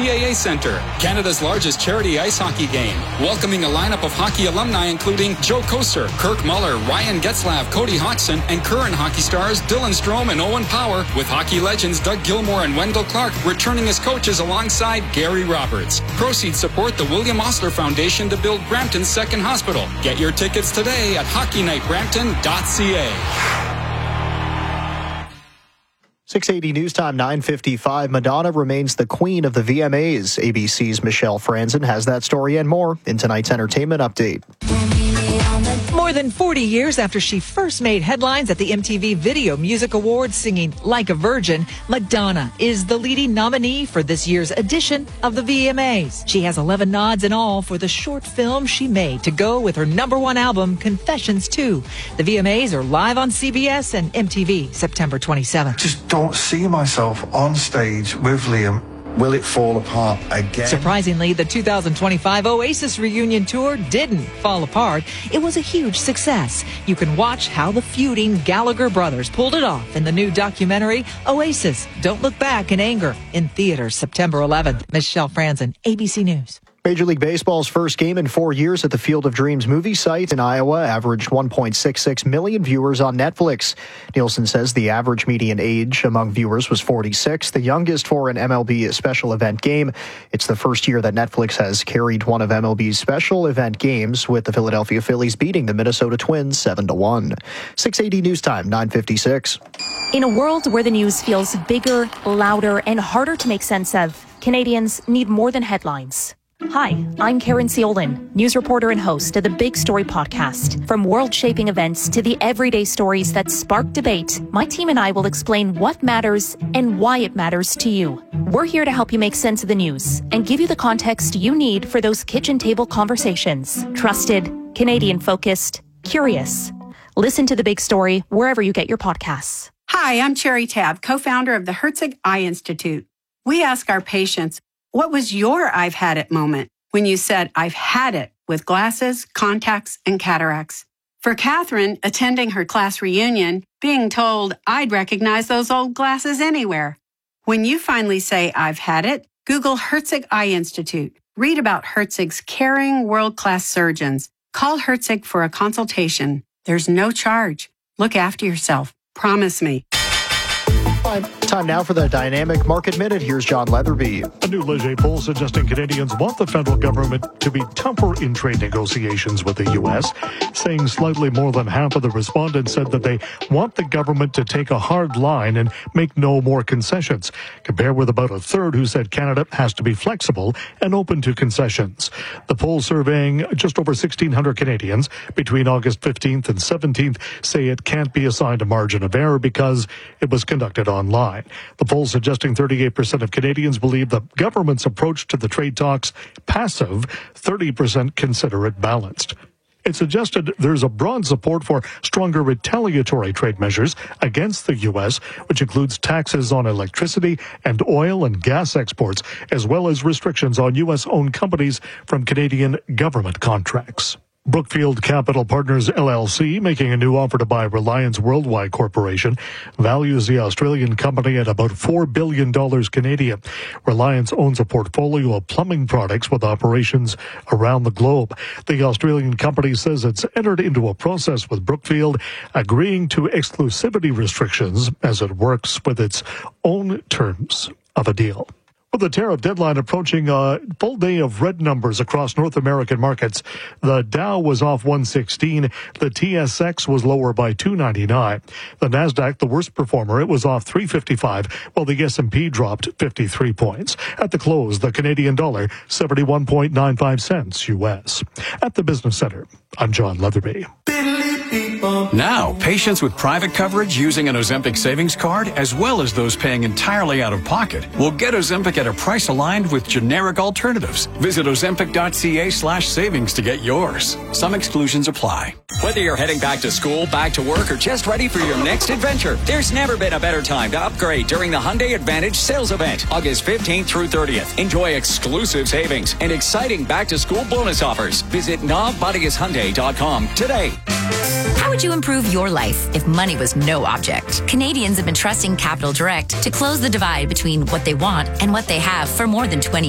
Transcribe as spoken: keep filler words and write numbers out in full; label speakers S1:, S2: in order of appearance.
S1: C A A Centre, Canada's largest charity ice hockey game, welcoming a lineup of hockey alumni including Joe Koser, Kirk Muller, Ryan Getzlav, Cody Hodgson, and current hockey stars Dylan Strome and Owen Power, with hockey legends Doug Gilmour and Wendell Clark returning as coaches alongside Gary Roberts. Proceeds support the William Osler Foundation to build Brampton's second hospital. Get your tickets today at hockey night brampton dot c a.
S2: six eighty News Time, nine fifty-five. Madonna remains the queen of the V M As. A B C's Michelle Franzen has that story and more in tonight's entertainment update.
S3: More than forty years after she first made headlines at the M T V Video Music Awards singing Like a Virgin, Madonna is the leading nominee for this year's edition of the V M As. She has eleven nods in all for the short film she made to go with her number one album, Confessions two. The V M As are live on C B S and M T V September twenty-seventh.
S4: Just don't see myself on stage with Liam. Will it fall apart again?
S3: Surprisingly, the two thousand twenty-five Oasis reunion tour didn't fall apart. It was a huge success. You can watch how the feuding Gallagher brothers pulled it off in the new documentary, Oasis, Don't Look Back in Anger, in theaters September eleventh. Michelle Franzen, A B C News.
S2: Major League Baseball's first game in four years at the Field of Dreams movie site in Iowa averaged one point six six million viewers on Netflix. Nielsen says the average median age among viewers was forty-six, the youngest for an M L B special event game. It's the first year that Netflix has carried one of M L B's special event games, with the Philadelphia Phillies beating the Minnesota Twins seven to one. six eighty News Time, nine fifty-six.
S5: In a world where the news feels bigger, louder, and harder to make sense of, Canadians need more than headlines. Hi, I'm Karen Seolin, news reporter and host of the Big Story podcast. From world-shaping events to the everyday stories that spark debate, my team and I will explain what matters and why it matters to you. We're here to help you make sense of the news and give you the context you need for those kitchen table conversations. Trusted, Canadian-focused, curious. Listen to The Big Story wherever you get your podcasts.
S6: Hi, I'm Cherry Tab, co-founder of the Herzig Eye Institute. We ask our patients, what was your I've had it moment when you said, I've had it with glasses, contacts, and cataracts? For Catherine, attending her class reunion, being told I'd recognize those old glasses anywhere. When you finally say, I've had it, Google Herzig Eye Institute. Read about Herzig's caring world-class surgeons. Call Herzig for a consultation. There's no charge. Look after yourself. Promise me.
S2: Time now for the Dynamic Market Minute. Here's John Leatherby.
S7: A new Leger poll suggesting Canadians want the federal government to be tougher in trade negotiations with the U S, saying slightly more than half of the respondents said that they want the government to take a hard line and make no more concessions, compared with about a third who said Canada has to be flexible and open to concessions. The poll, surveying just over sixteen hundred Canadians between August fifteenth and seventeenth, say it can't be assigned a margin of error because it was conducted online. The poll suggesting thirty-eight percent of Canadians believe the government's approach to the trade talks passive, thirty percent consider it balanced. It suggested there's a broad support for stronger retaliatory trade measures against the U S, which includes taxes on electricity and oil and gas exports, as well as restrictions on U S-owned companies from Canadian government contracts. Brookfield Capital Partners L L C, making a new offer to buy Reliance Worldwide Corporation, values the Australian company at about four billion dollars Canadian. Reliance owns a portfolio of plumbing products with operations around the globe. The Australian company says it's entered into a process with Brookfield, agreeing to exclusivity restrictions as it works with its own terms of a deal. With the tariff deadline approaching, a full day of red numbers across North American markets. The Dow was off one sixteen. The T S X was lower by two ninety-nine. The Nasdaq, the worst performer, it was off three fifty-five, while the S and P dropped fifty-three points. At the close, the Canadian dollar, seventy-one point nine five cents U S. At the Business Center, I'm John Leatherby.
S8: Now, patients with private coverage using an Ozempic savings card, as well as those paying entirely out of pocket, will get Ozempic at a price aligned with generic alternatives. Visit ozempic.ca slash savings to get yours. Some exclusions apply.
S9: Whether you're heading back to school, back to work, or just ready for your next adventure, there's never been a better time to upgrade during the Hyundai Advantage sales event, August fifteenth through thirtieth. Enjoy exclusive savings and exciting back-to-school bonus offers. Visit nav bodies hyundai dot com today.
S10: How would you improve your life if money was no object? Canadians have been trusting Capital Direct to close the divide between what they want and what they have for more than twenty years.